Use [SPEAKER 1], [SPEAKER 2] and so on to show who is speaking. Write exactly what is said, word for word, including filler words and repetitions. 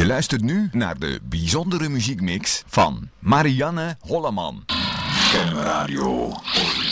[SPEAKER 1] Je luistert nu naar de bijzondere muziekmix van Marianne Holleman.
[SPEAKER 2] Stem Radio.